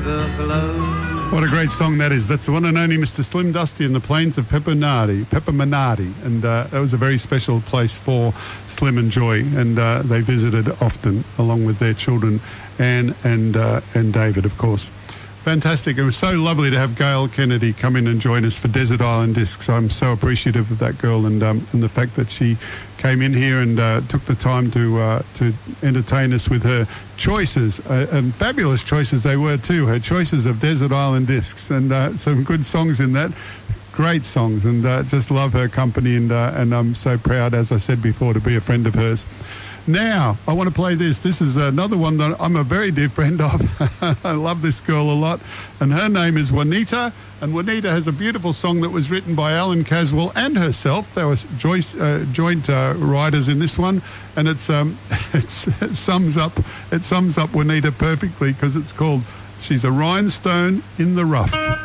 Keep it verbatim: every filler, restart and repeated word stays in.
river glows. What a great song that is. That's the one and only Mister Slim Dusty in the plains of Pepperminardi, Pepperminardi. And uh, that was a very special place for Slim and Joy. And uh, they visited often along with their children, Anne and, uh, and David, of course. Fantastic. It was so lovely to have Gail Kennedy come in and join us for Desert Island Discs. I'm so appreciative of that girl and um, and the fact that she came in here and uh, took the time to uh, to entertain us with her choices, uh, and fabulous choices they were too, her choices of Desert Island Discs, and uh, some good songs in that. Great songs, and uh, just love her company, and uh, and I'm so proud, as I said before, to be a friend of hers. Now, I want to play this. This is another one that I'm a very dear friend of. I love this girl a lot. And her name is Juanita. And Juanita has a beautiful song that was written by Alan Caswell and herself. They were joint, uh, joint uh, writers in this one. And it's, um, it's, it sums up it sums up Juanita perfectly, because it's called She's a Rhinestone in the Rough.